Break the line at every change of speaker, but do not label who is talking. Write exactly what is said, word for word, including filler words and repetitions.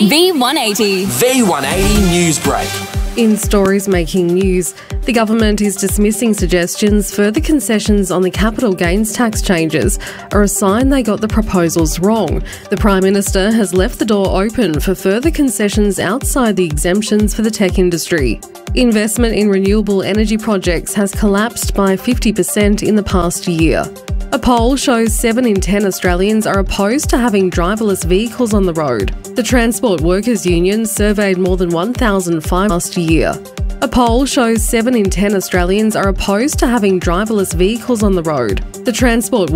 V one eighty.
V one eighty News Break.
In stories making news, the government is dismissing suggestions further concessions on the capital gains tax changes are a sign they got the proposals wrong. The Prime Minister has left the door open for further concessions outside the exemptions for the tech industry. Investment in renewable energy projects has collapsed by fifty percent in the past year. A poll shows seven in ten Australians are opposed to having driverless vehicles on the road. The Transport Workers Union surveyed more than one thousand five last year. A poll shows seven in ten Australians are opposed to having driverless vehicles on the road. The Transport